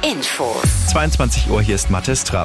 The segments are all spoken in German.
Infos. 22 Uhr, hier ist Mathis Trapp.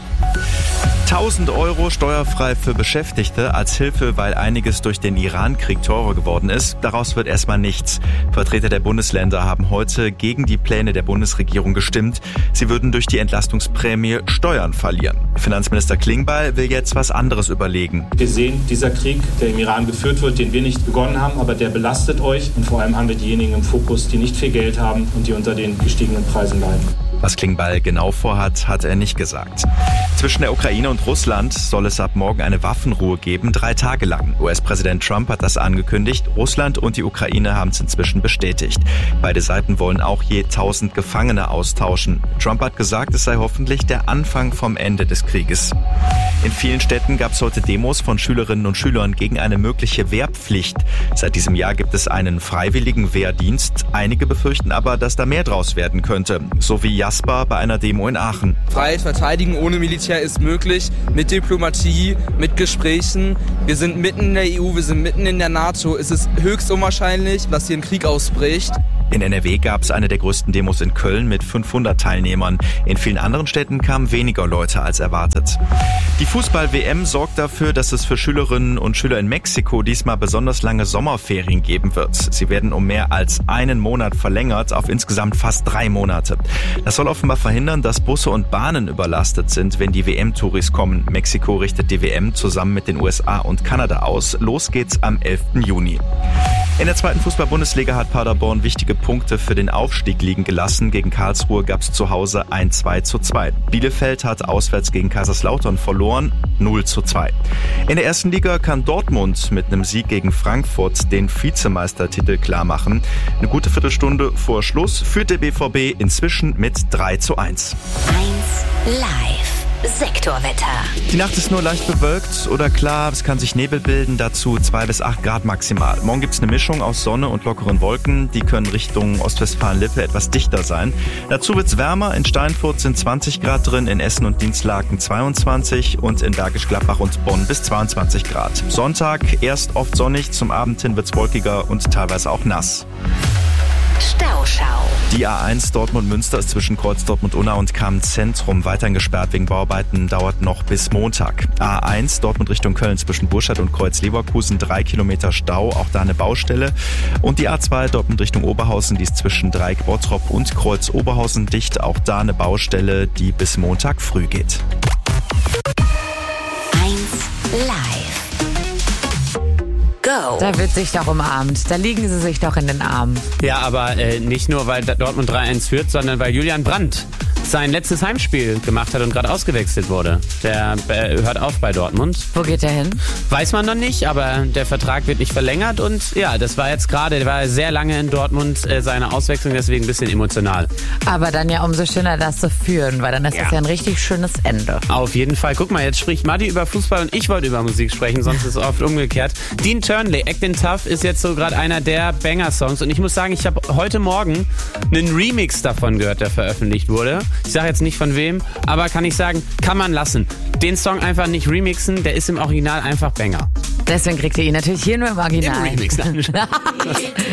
1.000 € steuerfrei für Beschäftigte als Hilfe, weil einiges durch den Iran-Krieg teurer geworden ist. Daraus wird erstmal nichts. Vertreter der Bundesländer haben heute gegen die Pläne der Bundesregierung gestimmt. Sie würden durch die Entlastungsprämie Steuern verlieren. Finanzminister Klingbeil will jetzt was anderes überlegen. Wir sehen, dieser Krieg, der im Iran geführt wird, den wir nicht begonnen haben, aber der belastet euch. Und vor allem haben wir diejenigen im Fokus, die nicht viel Geld haben und die unter den gestiegenen Preisen leiden. Was Klingbeil genau vorhat, hat er nicht gesagt. Zwischen der Ukraine und Russland soll es ab morgen eine Waffenruhe geben, 3 Tage lang. US-Präsident Trump hat das angekündigt. Russland und die Ukraine haben es inzwischen bestätigt. Beide Seiten wollen auch je 1.000 Gefangene austauschen. Trump hat gesagt, es sei hoffentlich der Anfang vom Ende des Krieges. In vielen Städten gab es heute Demos von Schülerinnen und Schülern gegen eine mögliche Wehrpflicht. Seit diesem Jahr gibt es einen freiwilligen Wehrdienst. Einige befürchten aber, dass da mehr draus werden könnte. So wie Jasper bei einer Demo in Aachen. Freiheit verteidigen ohne Militär ist möglich, mit Diplomatie, mit Gesprächen. Wir sind mitten in der EU, wir sind mitten in der NATO. Es ist höchst unwahrscheinlich, dass hier ein Krieg ausbricht. In NRW gab es eine der größten Demos in Köln mit 500 Teilnehmern. In vielen anderen Städten kamen weniger Leute als erwartet. Die Fußball-WM sorgt dafür, dass es für Schülerinnen und Schüler in Mexiko diesmal besonders lange Sommerferien geben wird. Sie werden um mehr als einen Monat verlängert auf insgesamt fast 3 Monate. Das soll offenbar verhindern, dass Busse und Bahnen überlastet sind, wenn die WM-Touris kommen. Mexiko richtet die WM zusammen mit den USA und Kanada aus. Los geht's am 11. Juni. In der 2. Fußball-Bundesliga hat Paderborn wichtige Punkte für den Aufstieg liegen gelassen. Gegen Karlsruhe gab es zu Hause ein 2:2. Bielefeld hat auswärts gegen Kaiserslautern verloren, 0:2. In der 1. Liga kann Dortmund mit einem Sieg gegen Frankfurt den Vizemeistertitel klarmachen. Eine gute Viertelstunde vor Schluss führt der BVB inzwischen mit 3:1. 1 Live. Sektorwetter. Die Nacht ist nur leicht bewölkt oder klar, es kann sich Nebel bilden, dazu 2 bis 8 Grad maximal. Morgen gibt es eine Mischung aus Sonne und lockeren Wolken, die können Richtung Ostwestfalen-Lippe etwas dichter sein. Dazu wird es wärmer, in Steinfurt sind 20 Grad drin, in Essen und Dinslaken 22 und in Bergisch Gladbach und Bonn bis 22 Grad. Sonntag erst oft sonnig, zum Abend hin wird es wolkiger und teilweise auch nass. Stauschau. Die A1 Dortmund-Münster ist zwischen Kreuz Dortmund-Unna und Cham-Zentrum weiterhin gesperrt wegen Bauarbeiten, dauert noch bis Montag. A1 Dortmund Richtung Köln zwischen Burscheid und Kreuz-Leverkusen 3 Kilometer Stau, auch da eine Baustelle. Und die A2 Dortmund Richtung Oberhausen, die ist zwischen Dreieck Bottrop und Kreuz Oberhausen dicht, auch da eine Baustelle, die bis Montag früh geht. 1 Live. Go. Da wird sich doch umarmt. Da liegen sie sich doch in den Armen. Ja, aber nicht nur, weil Dortmund 3-1 führt, sondern weil Julian Brandt sein letztes Heimspiel gemacht hat und gerade ausgewechselt wurde. Der hört auf bei Dortmund. Wo geht er hin? Weiß man noch nicht, aber der Vertrag wird nicht verlängert und ja, das war jetzt gerade, der war sehr lange in Dortmund, seine Auswechslung, deswegen ein bisschen emotional. Aber dann ja umso schöner, das zu führen, weil dann ist das ja ein richtig schönes Ende. Auf jeden Fall. Guck mal, jetzt spricht Matti über Fußball und ich wollte über Musik sprechen, sonst ist es oft umgekehrt. Dean Turnley, Actin' Tough, ist jetzt so gerade einer der Banger-Songs und ich muss sagen, ich habe heute Morgen einen Remix davon gehört, der veröffentlicht wurde. Ich sage jetzt nicht von wem, aber kann ich sagen, kann man lassen. Den Song einfach nicht remixen, der ist im Original einfach Banger. Deswegen kriegt ihr ihn natürlich hier nur im Original. Im Remix.